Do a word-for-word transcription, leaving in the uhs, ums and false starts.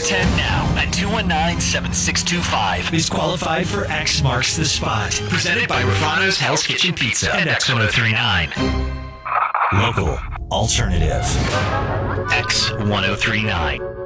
ten now at two one nine, seven six two five. Is qualified for X Marks the Spot. Presented by Rafano's Hell's Kitchen Pizza and X one oh three nine. Local. Alternative. X one oh three nine.